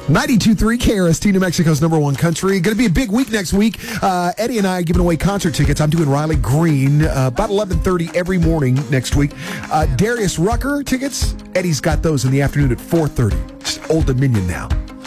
92.3 KRST, New Mexico's number one country. Going to be a big week next week. Eddie and I are giving away concert tickets. I'm doing Riley Green about 11:30 every morning next week. Darius Rucker tickets. Eddie's got those in the afternoon at 4:30. It's Old Dominion now.